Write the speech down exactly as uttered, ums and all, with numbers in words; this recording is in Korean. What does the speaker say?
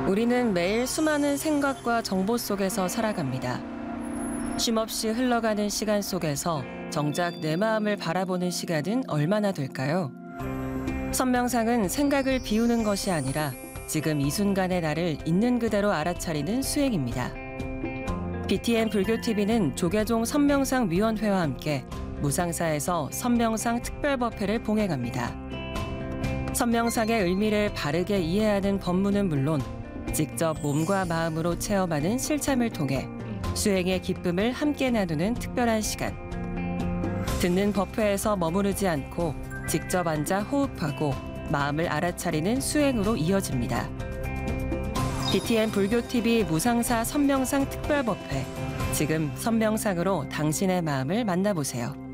우리는 매일 수많은 생각과 정보 속에서 살아갑니다. 쉼없이 흘러가는 시간 속에서 정작 내 마음을 바라보는 시간은 얼마나 될까요? 선명상은 생각을 비우는 것이 아니라 지금 이 순간의 나를 있는 그대로 알아차리는 수행입니다. 비티엔 불교티비는 조계종 선명상 위원회와 함께 무상사에서 선명상 특별법회를 봉행합니다. 선명상의 의미를 바르게 이해하는 법문은 물론 직접 몸과 마음으로 체험하는 실참을 통해 수행의 기쁨을 함께 나누는 특별한 시간. 듣는 법회에서 머무르지 않고 직접 앉아 호흡하고 마음을 알아차리는 수행으로 이어집니다. 비티엔 불교티비 무상사 선명상 특별법회. 지금 선명상으로 당신의 마음을 만나보세요.